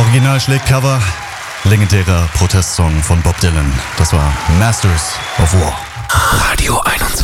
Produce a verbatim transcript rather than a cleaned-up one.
Original schlägt Cover. Legendärer Protestsong von Bob Dylan. Das war Masters of War. Radio einundzwanzig.